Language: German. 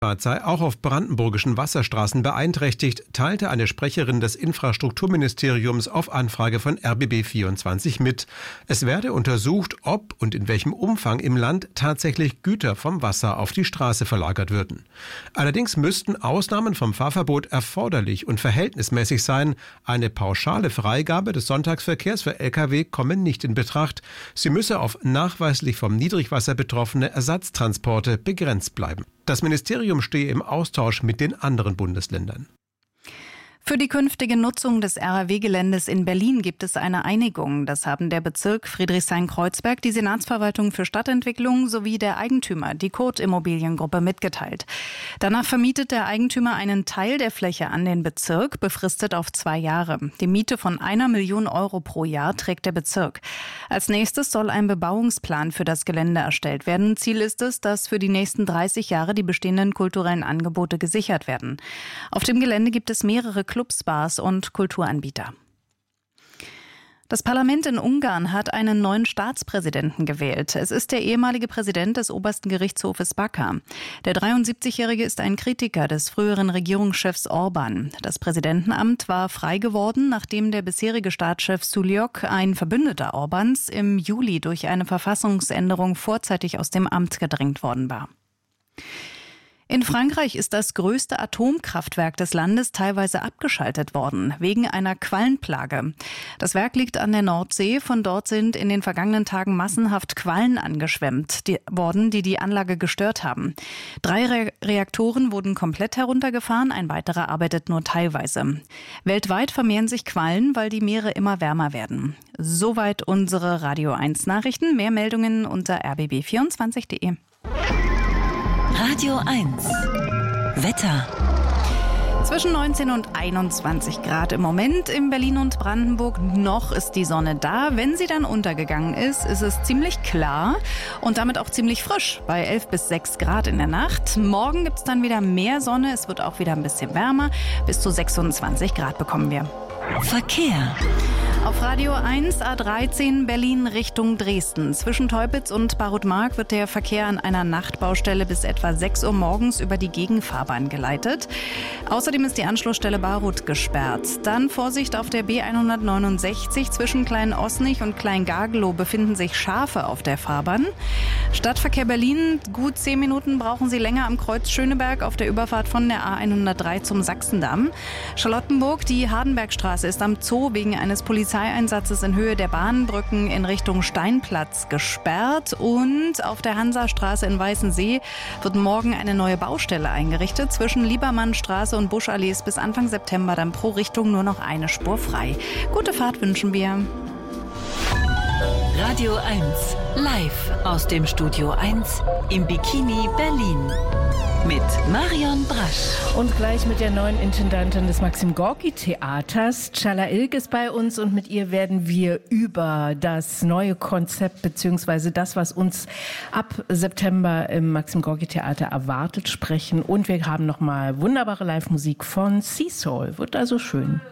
sei auch auf brandenburgischen Wasserstraßen beeinträchtigt, teilte eine Sprecherin des Infrastrukturministeriums auf Anfrage von RBB24 mit. Es werde untersucht, ob und in welchem Umfang im Land tatsächlich Güter vom Wasser auf die Straße verlagert würden. Allerdings müssten Ausnahmen vom Fahrverbot erforderlich und verhältnismäßig sein. Eine pauschale Freigabe des Sonntagsverkehrs für Lkw komme nicht in Betracht. Sie müsse auf nachweislich vom Niedrigwasser betroffene Ersatztransporte begrenzt bleiben. Das Ministerium stehe im Austausch mit den anderen Bundesländern. Für die künftige Nutzung des RAW-Geländes in Berlin gibt es eine Einigung. Das haben der Bezirk Friedrichshain-Kreuzberg, die Senatsverwaltung für Stadtentwicklung sowie der Eigentümer, die Kurt Immobiliengruppe, mitgeteilt. Danach vermietet der Eigentümer einen Teil der Fläche an den Bezirk, befristet auf 2 Jahre. Die Miete von 1 Million Euro pro Jahr trägt der Bezirk. Als nächstes soll ein Bebauungsplan für das Gelände erstellt werden. Ziel ist es, dass für die nächsten 30 Jahre die bestehenden kulturellen Angebote gesichert werden. Auf dem Gelände gibt es mehrere Clubs, Bars und Kulturanbieter. Das Parlament in Ungarn hat einen neuen Staatspräsidenten gewählt. Es ist der ehemalige Präsident des obersten Gerichtshofes Backa. Der 73-Jährige ist ein Kritiker des früheren Regierungschefs Orban. Das Präsidentenamt war frei geworden, nachdem der bisherige Staatschef Suliok, ein Verbündeter Orbans, im Juli durch eine Verfassungsänderung vorzeitig aus dem Amt gedrängt worden war. In Frankreich ist das größte Atomkraftwerk des Landes teilweise abgeschaltet worden, wegen einer Quallenplage. Das Werk liegt an der Nordsee. Von dort sind in den vergangenen Tagen massenhaft Quallen angeschwemmt worden, die die Anlage gestört haben. 3 Reaktoren wurden komplett heruntergefahren, ein weiterer arbeitet nur teilweise. Weltweit vermehren sich Quallen, weil die Meere immer wärmer werden. Soweit unsere Radio 1 Nachrichten. Mehr Meldungen unter rbb24.de. Radio 1 Wetter. Zwischen 19 und 21 Grad im Moment in Berlin und Brandenburg. Noch ist die Sonne da. Wenn sie dann untergegangen ist, ist es ziemlich klar und damit auch ziemlich frisch bei 11 bis 6 Grad in der Nacht. Morgen gibt es dann wieder mehr Sonne. Es wird auch wieder ein bisschen wärmer. Bis zu 26 Grad bekommen wir. Verkehr. Auf Radio 1 A13 Berlin Richtung Dresden. Zwischen Teupitz und Barutmark wird der Verkehr an einer Nachtbaustelle bis etwa 6 Uhr morgens über die Gegenfahrbahn geleitet. Außerdem ist die Anschlussstelle Barut gesperrt. Dann Vorsicht auf der B169. Zwischen Klein-Osnich und Klein-Gargelow befinden sich Schafe auf der Fahrbahn. Stadtverkehr Berlin. Gut 10 Minuten brauchen Sie länger am Kreuz Schöneberg auf der Überfahrt von der A103 zum Sachsendamm. Charlottenburg, die Hardenbergstraße ist am Zoo wegen eines Polizeieinsatzes in Höhe der Bahnbrücken in Richtung Steinplatz gesperrt. Und auf der Hansastraße in Weißensee wird morgen eine neue Baustelle eingerichtet. Zwischen Liebermannstraße und Buschallee ist bis Anfang September dann pro Richtung nur noch eine Spur frei. Gute Fahrt wünschen wir. Radio 1 live aus dem Studio 1 im Bikini Berlin. Mit Marion Brasch. Und gleich mit der neuen Intendantin des Maxim Gorki Theaters, Chala Ilk, ist bei uns und mit ihr werden wir über das neue Konzept bzw. das, was uns ab September im Maxim Gorki Theater erwartet, sprechen. Und wir haben nochmal wunderbare Live-Musik von Sea Soul. Wird also schön.